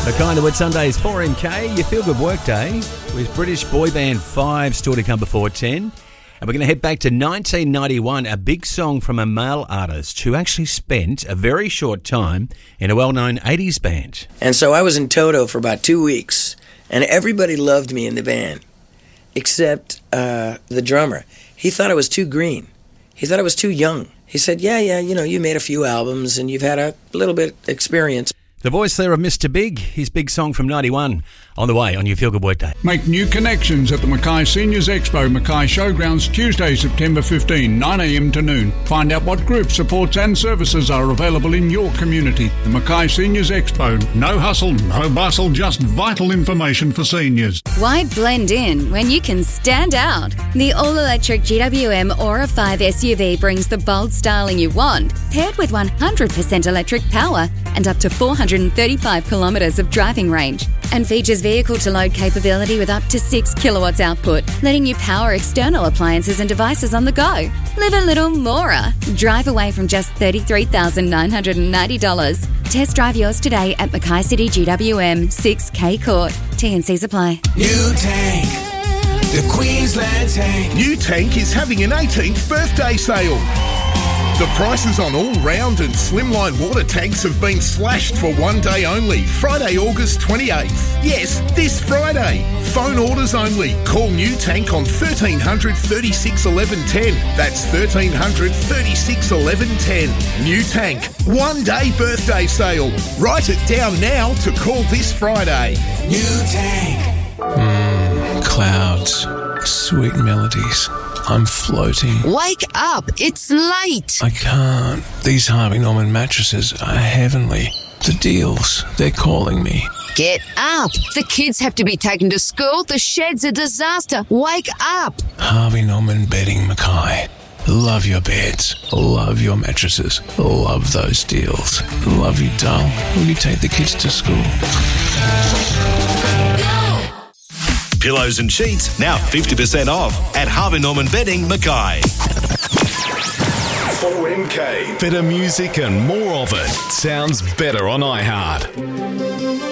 The kind of Sundays 4MK, your feel-good workday with British boy band Five still to come before 10. And we're going to head back to 1991, a big song from a male artist who actually spent a very short time in a well-known 80s band. And so I was in Toto for about 2 weeks, and everybody loved me in the band, except the drummer. He thought I was too green. He thought I was too young. He said, yeah, you made a few albums and you've had a little bit experience. The voice there of Mr. Big, his big song from 91, on the way on your Feel Good Workday. Make new connections at the Mackay Seniors Expo, Mackay Showgrounds, Tuesday, September 15, 9am to noon. Find out what groups, supports and services are available in your community. The Mackay Seniors Expo. No hustle, no bustle, just vital information for seniors. Why blend in when you can stand out? The all-electric GWM Aura 5 SUV brings the bold styling you want, paired with 100% electric power and up to 435 kilometres of driving range, and features vehicle-to-load capability with up to 6 kilowatts output, letting you power external appliances and devices on the go. Live a little more. Drive away from just $33,990. Test drive yours today at Mackay City GWM 6K Court. T&Cs apply. New Tank, the Queensland Tank. New Tank is having an 18th birthday sale. The prices on all round and slimline water tanks have been slashed for one day only, Friday, August 28th. Yes, this Friday. Phone orders only. Call New Tank on 1300 36 11 10. That's 1300 36 11 10. New Tank, one day birthday sale. Write it down now to call this Friday. New Tank. Clouds, sweet melodies. I'm floating. Wake up! It's late! I can't. These Harvey Norman mattresses are heavenly. The deals, they're calling me. Get up! The kids have to be taken to school. The shed's a disaster. Wake up! Harvey Norman Bedding, Mackay. Love your beds. Love your mattresses. Love those deals. Love you, doll. Will you take the kids to school? Pillows and sheets now 50% off at Harvey Norman Bedding, Mackay. 4MK. Better music and more of it. Sounds better on iHeart.